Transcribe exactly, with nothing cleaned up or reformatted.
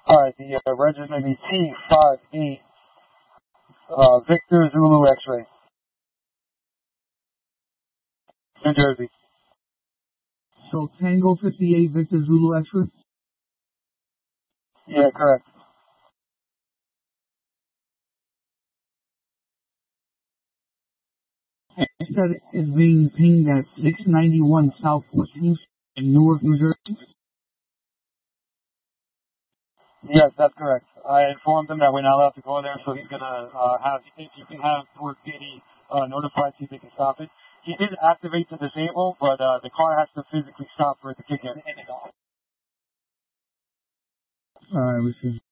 Alright, the uh, reg is going to be T five eight, uh, Victor Zulu X-ray. New Jersey. So Tango fifty-eight, Victor Zulu X-ray? Yeah, correct. It said it is being pinged at six ninety-one South fourteenth in Newark, New Jersey. Yes, that's correct. I informed him that we're not allowed to go there, so he's gonna uh, have, if you can have Newark P D uh, notified, see if they can stop it. He did activate to disable, but uh, the car has to physically stop for it to kick in. Alright, we see.